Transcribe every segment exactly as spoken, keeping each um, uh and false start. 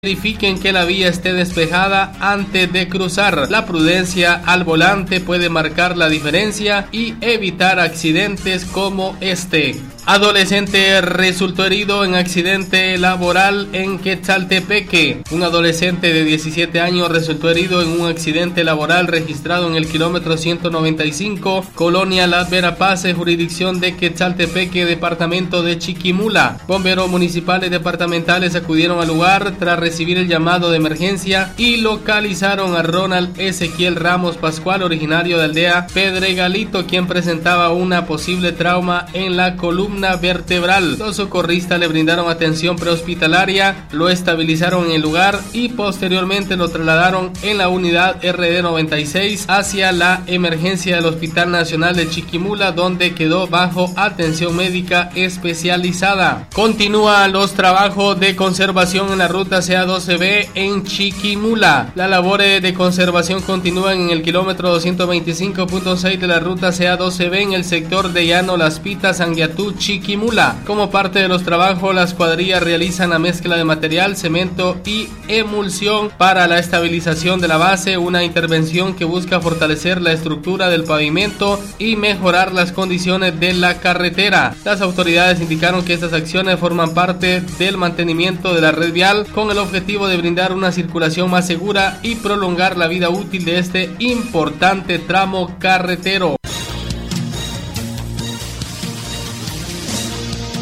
Verifiquen que la vía esté despejada antes de cruzar. La prudencia al volante puede marcar la diferencia y evitar accidentes como este. Adolescente resultó herido en accidente laboral en Quetzaltepeque. Un adolescente de diecisiete años resultó herido en un accidente laboral registrado en el kilómetro ciento noventa y cinco, Colonia Las Verapaces, jurisdicción de Quetzaltepeque, departamento de Chiquimula. Bomberos municipales departamentales acudieron al lugar tras recibir el llamado de emergencia y localizaron a Ronald Ezequiel Ramos Pascual, originario de aldea Pedregalito, quien presentaba una posible trauma en la columna vertebral. Los socorristas le brindaron atención prehospitalaria, lo estabilizaron en el lugar y posteriormente lo trasladaron en la unidad R D noventa y seis hacia la emergencia del Hospital Nacional de Chiquimula, donde quedó bajo atención médica especializada. Continúan los trabajos de conservación en la ruta C A doce B en Chiquimula. Las labores de conservación continúan en el kilómetro doscientos veinticinco punto seis de la ruta C A doce B en el sector de Llano Las Pitas, Anguiatú, Chiquimula. Como parte de los trabajos, las cuadrillas realizan la mezcla de material, cemento y emulsión para la estabilización de la base, una intervención que busca fortalecer la estructura del pavimento y mejorar las condiciones de la carretera. Las autoridades indicaron que estas acciones forman parte del mantenimiento de la red vial con el objetivo de brindar una circulación más segura y prolongar la vida útil de este importante tramo carretero.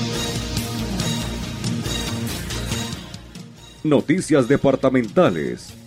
Noticias departamentales.